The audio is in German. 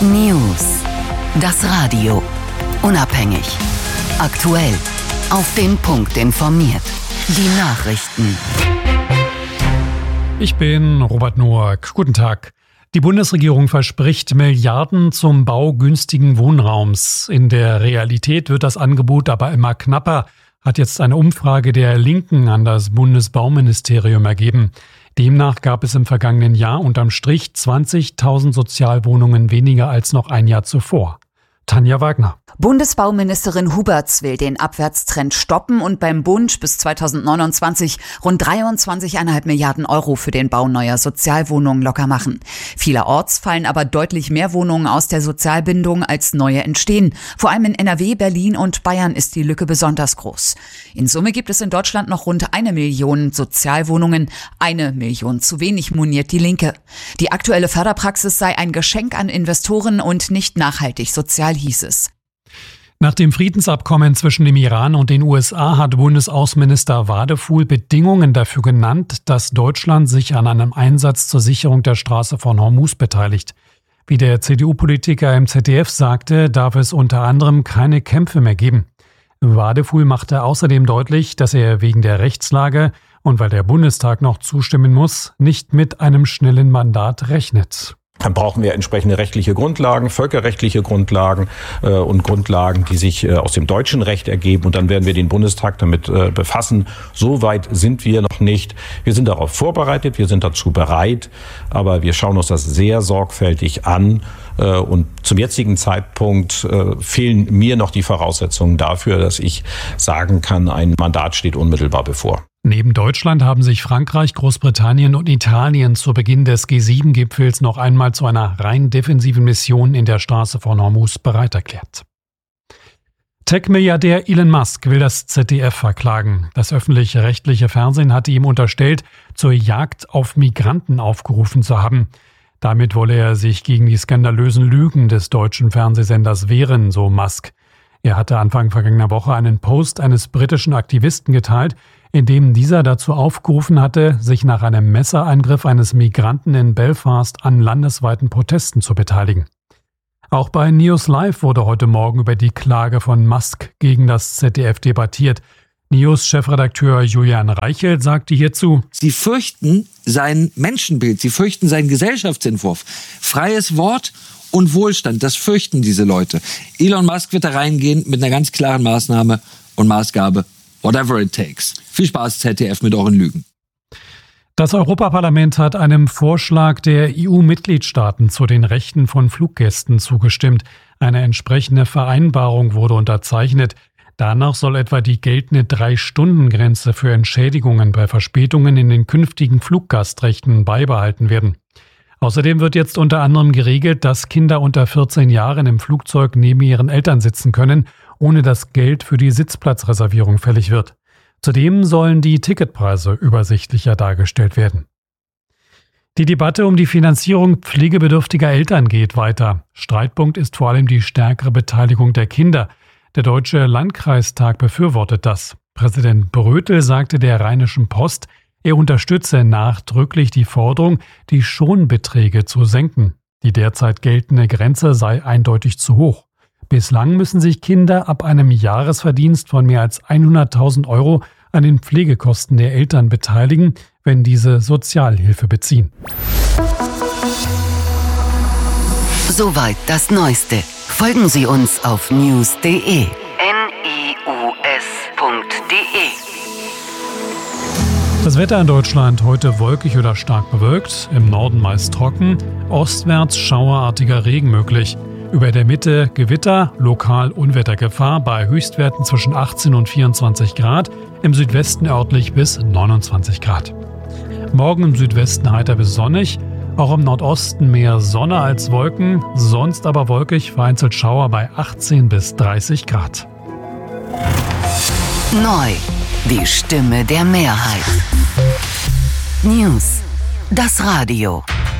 News. Das Radio. Unabhängig. Aktuell. Auf den Punkt informiert. Die Nachrichten. Ich bin Robert Noack. Guten Tag. Die Bundesregierung verspricht Milliarden zum Bau günstigen Wohnraums. In der Realität wird das Angebot aber immer knapper, hat jetzt eine Umfrage der Linken an das Bundesbauministerium ergeben. Demnach gab es im vergangenen Jahr unterm Strich 20.000 Sozialwohnungen weniger als noch ein Jahr zuvor. Tanja Wagner. Bundesbauministerin Huberts will den Abwärtstrend stoppen und beim Bund bis 2029 rund 23,5 Milliarden Euro für den Bau neuer Sozialwohnungen locker machen. Vielerorts fallen aber deutlich mehr Wohnungen aus der Sozialbindung als neue entstehen. Vor allem in NRW, Berlin und Bayern ist die Lücke besonders groß. In Summe gibt es in Deutschland noch rund 1 Million Sozialwohnungen. 1 Million zu wenig, moniert die Linke. Die aktuelle Förderpraxis sei ein Geschenk an Investoren und nicht nachhaltig sozial, hieß es. Nach dem Friedensabkommen zwischen dem Iran und den USA hat Bundesaußenminister Wadefuhl Bedingungen dafür genannt, dass Deutschland sich an einem Einsatz zur Sicherung der Straße von Hormuz beteiligt. Wie der CDU-Politiker im ZDF sagte, darf es unter anderem keine Kämpfe mehr geben. Wadefuhl machte außerdem deutlich, dass er wegen der Rechtslage und weil der Bundestag noch zustimmen muss, nicht mit einem schnellen Mandat rechnet. Dann brauchen wir entsprechende rechtliche Grundlagen, völkerrechtliche Grundlagen und Grundlagen, die sich aus dem deutschen Recht ergeben. Und dann werden wir den Bundestag damit befassen. So weit sind wir noch nicht. Wir sind darauf vorbereitet, wir sind dazu bereit, aber wir schauen uns das sehr sorgfältig an. Und zum jetzigen Zeitpunkt fehlen mir noch die Voraussetzungen dafür, dass ich sagen kann, ein Mandat steht unmittelbar bevor. Neben Deutschland haben sich Frankreich, Großbritannien und Italien zu Beginn des G7-Gipfels noch einmal zu einer rein defensiven Mission in der Straße von Hormuz bereit erklärt. Tech-Milliardär Elon Musk will das ZDF verklagen. Das öffentlich-rechtliche Fernsehen hatte ihm unterstellt, zur Jagd auf Migranten aufgerufen zu haben. Damit wolle er sich gegen die skandalösen Lügen des deutschen Fernsehsenders wehren, so Musk. Er hatte Anfang vergangener Woche einen Post eines britischen Aktivisten geteilt, in dem dieser dazu aufgerufen hatte, sich nach einem Messereingriff eines Migranten in Belfast an landesweiten Protesten zu beteiligen. Auch bei News Live wurde heute Morgen über die Klage von Musk gegen das ZDF debattiert. News-Chefredakteur Julian Reichelt sagte hierzu: Sie fürchten sein Menschenbild, sie fürchten seinen Gesellschaftsentwurf. Freies Wort und Wohlstand, das fürchten diese Leute. Elon Musk wird da reingehen mit einer ganz klaren Maßnahme und Maßgabe: whatever it takes. Viel Spaß, ZDF, mit euren Lügen. Das Europaparlament hat einem Vorschlag der EU-Mitgliedstaaten zu den Rechten von Fluggästen zugestimmt. Eine entsprechende Vereinbarung wurde unterzeichnet. Danach soll etwa die geltende 3-Stunden-Grenze für Entschädigungen bei Verspätungen in den künftigen Fluggastrechten beibehalten werden. Außerdem wird jetzt unter anderem geregelt, dass Kinder unter 14 Jahren im Flugzeug neben ihren Eltern sitzen können, ohne dass Geld für die Sitzplatzreservierung fällig wird. Zudem sollen die Ticketpreise übersichtlicher dargestellt werden. Die Debatte um die Finanzierung pflegebedürftiger Eltern geht weiter. Streitpunkt ist vor allem die stärkere Beteiligung der Kinder. Der Deutsche Landkreistag befürwortet das. Präsident Brötel sagte der Rheinischen Post, er unterstütze nachdrücklich die Forderung, die Schonbeträge zu senken. Die derzeit geltende Grenze sei eindeutig zu hoch. Bislang müssen sich Kinder ab einem Jahresverdienst von mehr als 100.000 Euro an den Pflegekosten der Eltern beteiligen, wenn diese Sozialhilfe beziehen. Soweit das Neueste. Folgen Sie uns auf news.de. news.de. Das Wetter in Deutschland heute wolkig oder stark bewölkt, im Norden meist trocken, ostwärts schauerartiger Regen möglich. Über der Mitte Gewitter, lokal Unwettergefahr bei Höchstwerten zwischen 18 und 24 Grad, im Südwesten örtlich bis 29 Grad. Morgen im Südwesten heiter bis sonnig, auch im Nordosten mehr Sonne als Wolken, sonst aber wolkig, vereinzelt Schauer bei 18 bis 30 Grad. Neu, die Stimme der Mehrheit. News, das Radio.